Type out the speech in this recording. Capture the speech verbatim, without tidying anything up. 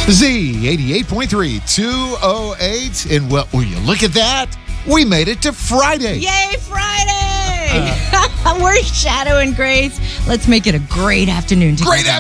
Z eighty-eight point three, two oh eight. And well, will you look at that? We made it to Friday. Yay, Friday! Uh, We're Shadow and Grace. Let's make it a great afternoon together. Great